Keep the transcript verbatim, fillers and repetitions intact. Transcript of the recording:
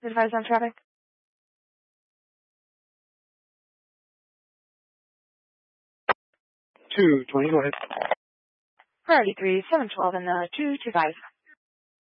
Advise on traffic. two twenty, go ahead. Priority three, seven twelve and uh, two two five.